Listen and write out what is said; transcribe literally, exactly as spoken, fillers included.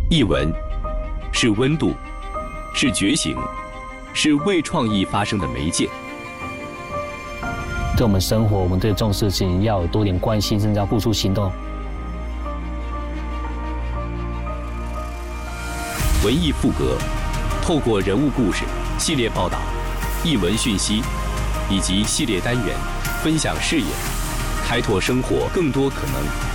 译文是温度，是觉醒，是为创意发声的媒介。 对我们生活，我们对这种事情要有多点关心，甚至要付出行动。 文艺复革，透过人物故事、系列报道、译文讯息以及系列单元，分享视野，开拓生活更多可能。